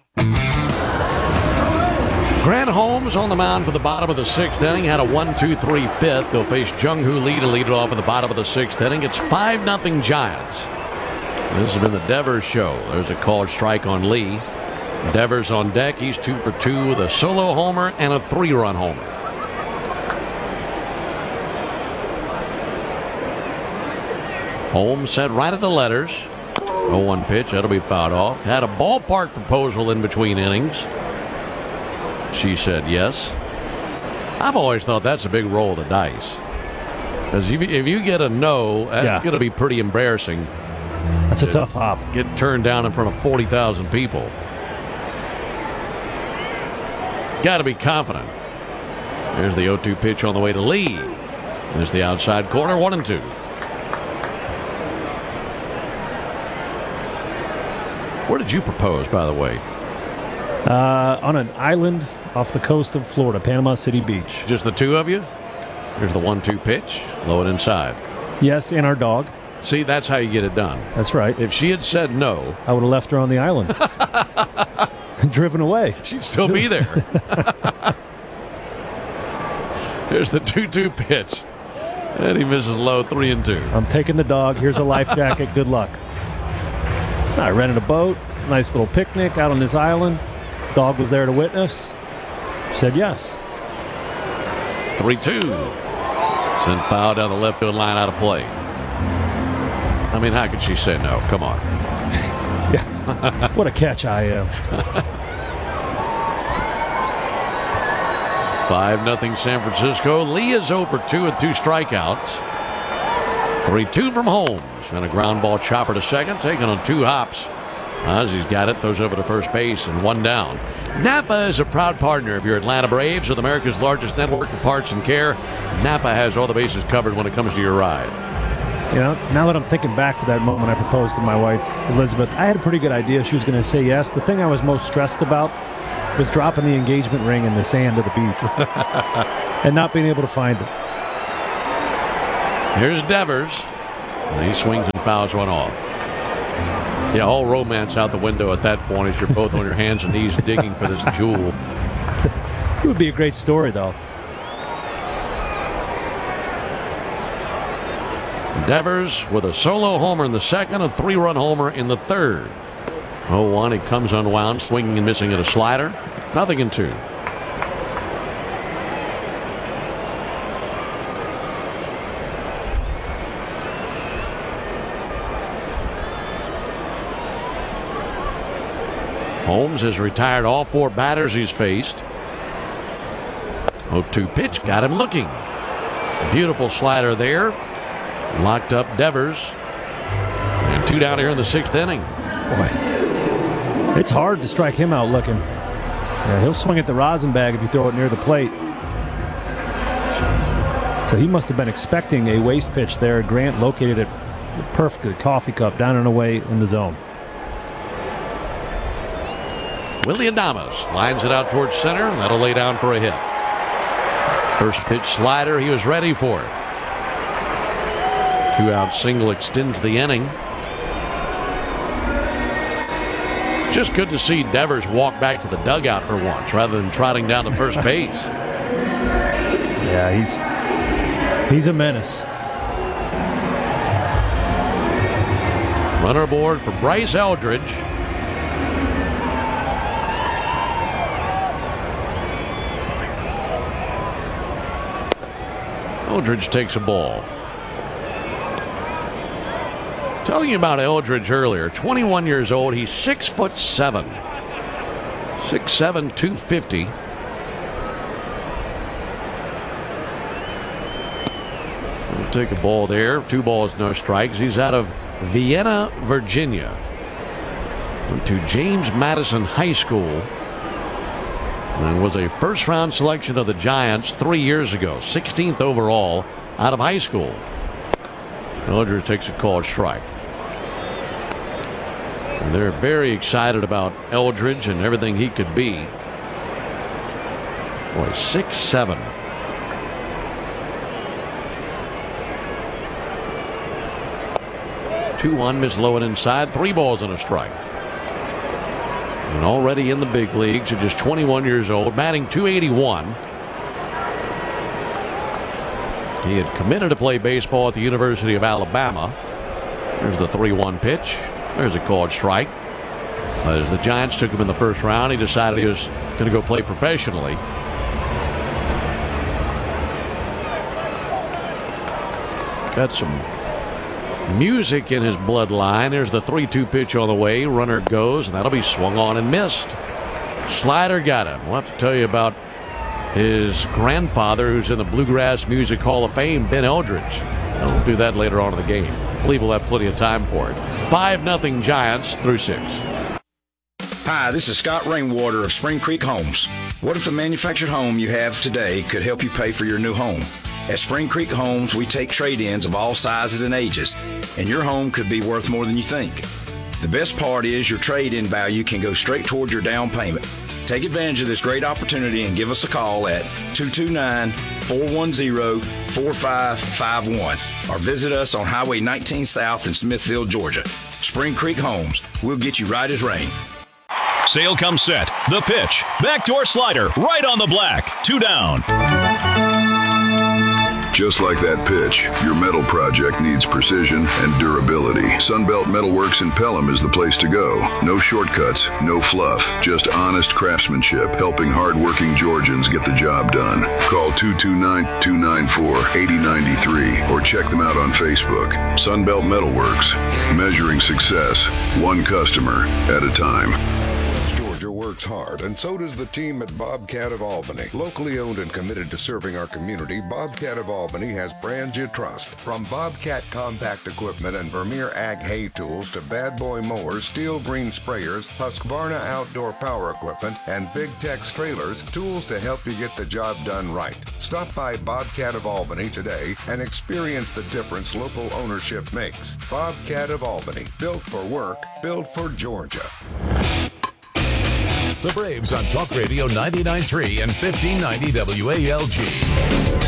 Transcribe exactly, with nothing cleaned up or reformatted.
Grant Holmes on the mound for the bottom of the sixth inning. Had a one two three fifth. They'll face Jung-Hoo Lee to lead it off in the bottom of the sixth inning. It's five nothing Giants. This has been the Devers show. There's a called strike on Lee. Devers on deck. He's two for two with a solo homer and a three-run homer. Holmes set right at the letters. oh one pitch. That'll be fouled off. Had a ballpark proposal in between innings. She said yes. I've always thought that's a big roll of the dice. Because if, if you get a no, that's yeah. going to be pretty embarrassing. That's a tough hop. Get turned down in front of forty thousand people. Got to be confident. There's the oh two pitch on the way to Lee. There's the outside corner, one and two. Where did you propose, by the way? Uh, on an island off the coast of Florida, Panama City Beach. Just the two of you? Here's the one two pitch. Low and inside. Yes, and our dog. See, that's how you get it done. That's right. If she had said no, I would have left her on the island. Driven away. She'd still be there. Here's the two two pitch. And he misses low, three and two. I'm taking the dog. Here's a life jacket. Good luck. I rented a boat. Nice little picnic out on this island. Dog was there to witness. Said yes. three two. Sent foul down the left field line, out of play. I mean, how could she say no? Come on. Yeah. What a catch I am. five nothing San Francisco. Lee is oh for two with two strikeouts. three two from Holmes. And a ground ball chopper to second, taken on two hops. As he's got it, throws over to first base and one down. Napa is a proud partner of your Atlanta Braves with America's largest network of parts and care. Napa has all the bases covered when it comes to your ride. You know, now that I'm thinking back to that moment I proposed to my wife, Elizabeth, I had a pretty good idea she was going to say yes. The thing I was most stressed about was dropping the engagement ring in the sand of the beach and not being able to find it. Here's Devers. And he swings and fouls one off. Yeah, all romance out the window at that point as you're both on your hands and knees digging for this jewel. It would be a great story, though. Devers with a solo homer in the second, a three-run homer in the third. oh one, it comes unwound, swinging and missing at a slider. Nothing in two. Holmes has retired all four batters he's faced. oh two pitch, got him looking. Beautiful slider there. Locked up Devers. And two down here in the sixth inning. Boy, it's hard to strike him out looking. Yeah, he'll swing at the rosin bag if you throw it near the plate. So he must have been expecting a waste pitch there. Grant located it perfectly. Coffee cup down and away in the zone. Willy Adames lines it out towards center. That'll lay down for a hit. First pitch slider, he was ready for it. Two-out single extends the inning. Just good to see Devers walk back to the dugout for once rather than trotting down to first base. Yeah, he's he's a menace. Runner aboard for Bryce Eldridge. Eldridge takes a ball. Telling you about Eldridge earlier, twenty-one years old. He's six foot seven, six seven, two fifty. We'll take a ball there. Two balls, no strikes. He's out of Vienna, Virginia. Went to James Madison High School. And was a first-round selection of the Giants three years ago, sixteenth overall out of high school. Eldridge takes a called strike. And they're very excited about Eldridge and everything he could be. Boy, six seven. two one, miss low and inside. Three balls and a strike. and already in the big leagues at just twenty-one years old, batting two eighty-one. He had committed to play baseball at the University of Alabama. There's the three one pitch. There's a called strike. As the Giants took him in the first round, he decided he was going to go play professionally. Got some music in his bloodline. There's the three two pitch on the way. Runner goes, and that'll be swung on and missed. Slider got him. We'll have to tell you about his grandfather, who's in the Bluegrass Music Hall of Fame, Ben Eldridge. We'll do that later on in the game. I believe we'll have plenty of time for it. five nothing Giants through six. Hi, this is Scott Rainwater of Spring Creek Homes. What if the manufactured home you have today could help you pay for your new home? At Spring Creek Homes, we take trade-ins of all sizes and ages, and your home could be worth more than you think. The best part is your trade-in value can go straight toward your down payment. Take advantage of this great opportunity and give us a call at two two nine, four one zero, four five five one or visit us on Highway nineteen South in Smithfield, Georgia. Spring Creek Homes, we'll get you right as rain. Sale comes set. The pitch. Backdoor slider right on the black. Two down. Just like that pitch, your metal project needs precision and durability. Sunbelt Metalworks in Pelham is the place to go. No shortcuts, no fluff, just honest craftsmanship, helping hard-working Georgians get the job done. Call two two nine, two nine four, eight zero nine three or check them out on Facebook. Sunbelt Metalworks, measuring success, one customer at a time. Georgia works hard, and so does the team at Bobcat of Albany. Locally owned and committed to serving our community, Bobcat of Albany has brands you trust. From Bobcat compact equipment and Vermeer Ag hay tools to Bad Boy mowers, Steel Green sprayers, Husqvarna outdoor power equipment, and Big Tex trailers, tools to help you get the job done right. Stop by Bobcat of Albany today and experience the difference local ownership makes. Bobcat of Albany, built for work, built for Georgia. The Braves on Talk Radio ninety-nine point three and fifteen ninety W A L G.